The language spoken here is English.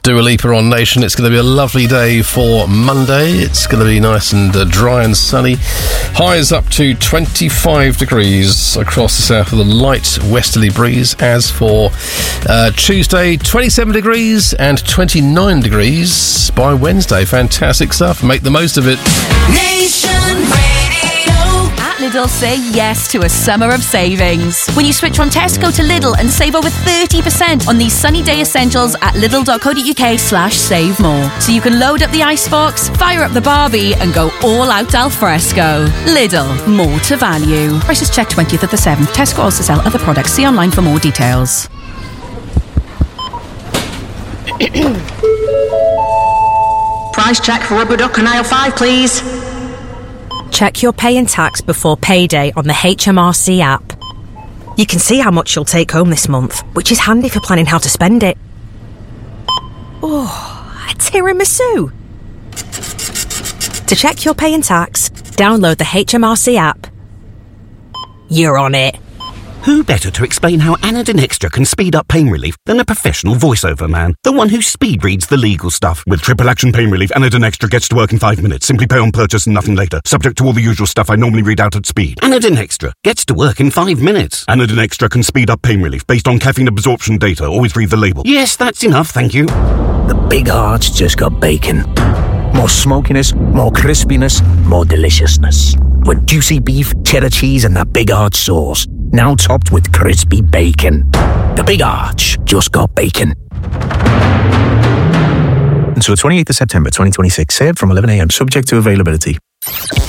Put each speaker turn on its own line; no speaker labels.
Dua Lipa on Nation. It's going to be a lovely day for Monday. It's going to be nice and dry and sunny. Highs up to 25 degrees across the south with a light westerly breeze. As for Tuesday, 27 degrees and 29 degrees by Wednesday. Fantastic stuff. Make the most of it.
Nation Radio.
At Lidl, say yes to a summer of savings. When you switch from Tesco to Lidl and save over 30% on these sunny day essentials at lidl.co.uk/save more. So you can load up the icebox, fire up the Barbie and go all out al fresco. Lidl, more to value. Prices check 20th of the 7th. Tesco also sell other products. See online for more details.
Price check for rubber duck on aisle 5, please.
Check your pay and tax before payday on the HMRC app. You can see how much you'll take home this month, which is handy for planning how to spend it. Oh, a tiramisu. To check your pay and tax, download the HMRC app. You're on it.
Who better to explain how Anadin Extra can speed up pain relief than a professional voiceover man? The one who speed reads the legal stuff. With triple action pain relief, Anadin Extra gets to work in 5 minutes. Simply pay on purchase and nothing later. Subject to all the usual stuff I normally read out at speed. Anadin Extra gets to work in 5 minutes. Anadin Extra can speed up pain relief based on caffeine absorption data. Always read the label. Yes, that's enough, thank you.
The Big Arch just got bacon. More smokiness, more crispiness, more deliciousness. With juicy beef, cheddar cheese and that Big Arch sauce. Now topped with crispy bacon. The Big Arch just got bacon.
Until 28th of September 2026. Served from 11 a.m. subject to availability.